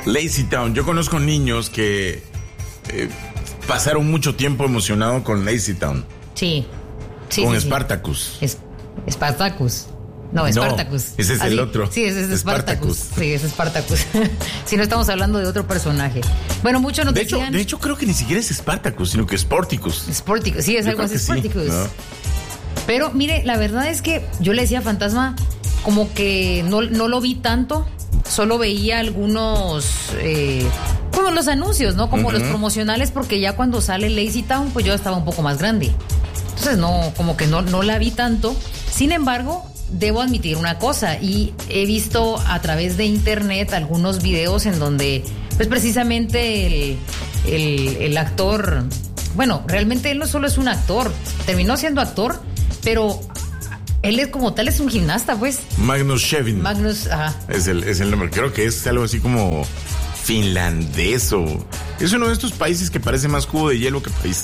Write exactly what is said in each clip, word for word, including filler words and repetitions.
Lazy Town. Yo conozco niños que eh, pasaron mucho tiempo emocionados con Lazy Town. Sí. sí con sí, Spartacus. Sí. Es, Spartacus. No, Spartacus. No, ese es ¿Ah, el sí? otro. Sí, ese es Spartacus. Spartacus. Sí, es Spartacus. Si no estamos hablando de otro personaje. Bueno, muchos nos de decían... Hecho, de hecho, creo que ni siquiera es Spartacus, sino que es Sporticus. Sporticus, sí, es yo algo así, Sporticus. Sí, ¿no? Pero, mire, la verdad es que yo le decía a Fantasma, como que no, no lo vi tanto, solo veía algunos... Eh, como los anuncios, ¿no? Como uh-huh. los promocionales, porque ya cuando sale Lazy Town, pues yo estaba un poco más grande. Entonces, no, como que no, no la vi tanto. Sin embargo... Debo admitir una cosa, y he visto a través de internet algunos videos en donde, pues precisamente el, el, el actor, bueno, realmente él no solo es un actor, terminó siendo actor, pero él es como tal, es un gimnasta, pues. Magnus Shevin. Magnus, ajá. Es el, es el nombre, creo que es algo así como finlandés o... Es uno de estos países que parece más cubo de hielo que país.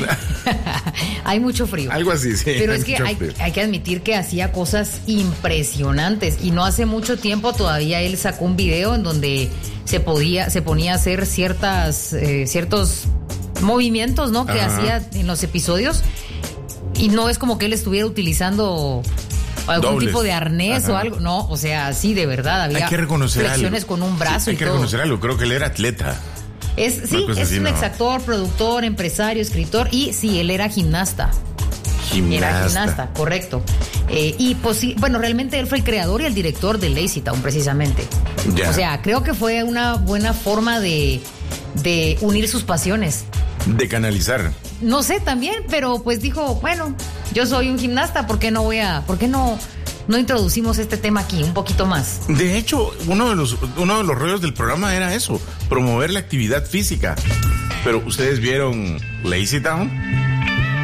Hay mucho frío. Algo así, sí. Pero es que hay, hay que admitir que hacía cosas impresionantes. Y no hace mucho tiempo todavía él sacó un video en donde se podía, se ponía a hacer ciertas, eh, ciertos movimientos, ¿no? Que Ajá. hacía en los episodios. Y no es como que él estuviera utilizando algún Dobles. tipo de arnés Ajá. o algo. No, o sea, sí, de verdad. Había hay que reconocer flexiones algo. con un brazo sí, hay y que todo. reconocer algo. Creo que él era atleta. Es, sí, es así, un ¿no? exactor, productor, empresario, escritor, y sí, él era gimnasta. Gimnasta. Era gimnasta, correcto. Eh, y pues sí, bueno, realmente él fue el creador y el director de Lazy Town, precisamente. Ya. O sea, creo que fue una buena forma de, de unir sus pasiones. De canalizar. No sé también, pero pues dijo, bueno, yo soy un gimnasta, ¿por qué no voy a, por qué no... No introducimos este tema aquí un poquito más? De hecho, uno de los uno de los rollos del programa era eso, promover la actividad física. Pero ¿ustedes vieron Lazy Town?